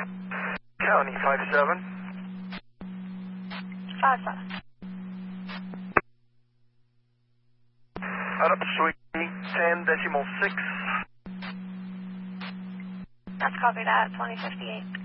County 57. 57. Upsweep 10.6. Let's copy that, 2058.